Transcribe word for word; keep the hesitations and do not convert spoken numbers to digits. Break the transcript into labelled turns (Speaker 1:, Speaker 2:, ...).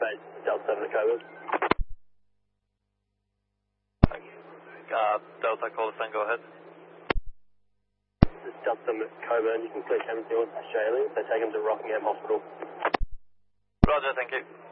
Speaker 1: base, Delta seven at Coburn.
Speaker 2: Uh, Delta call sign, go ahead.
Speaker 1: This is Delta seven at Coburn, you can clear Cameron Field, Australia, so take him to Rockingham Hospital.
Speaker 2: Roger, thank you.